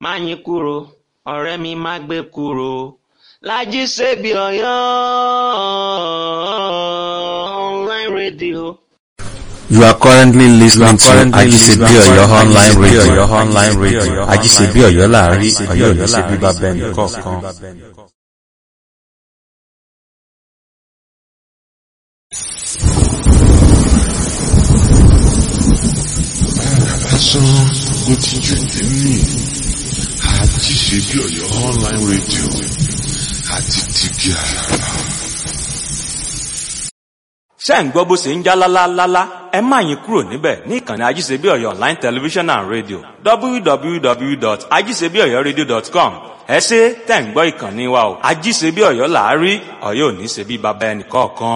Máyìnkúrò ọ̀rẹ́ mi má gbé kúrò, Lájí Ṣebí Ọ̀yọ́ online radio. You are currently listening to Ajisebi Oyo online radio. Ajisebi Oyo láàrin Ọ̀yọ́ ní ṣe bíbá bẹ́ẹ̀ nìkọ̀ọ̀kan. Lásán ló ti jù nínú Ajisebi Oyo online radio àti tìbí àràrà. Ṣé ń gbọ́ bó ṣe ń já lálálálá? Ẹ má yín kúrò níbẹ̀ ní ìkànnì Ajisebi Oyo online television and radio www.ajisebiọyọradio.com. Ẹ ṣé tẹ̀ ń gbọ́ ìkànnì wa o. Ajisebi Oyo láàrí Ọ̀yọ́ ò ní ṣe bí baba ẹnì kọ̀ọ̀kan.